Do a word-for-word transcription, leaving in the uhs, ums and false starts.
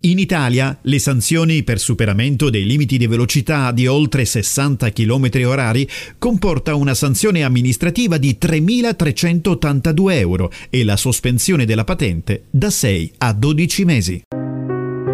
In Italia le sanzioni per superamento dei limiti di velocità di oltre sessanta chilometri orari comporta una sanzione amministrativa di tremilatrecentottantadue euro e la sospensione della patente da sei a dodici mesi.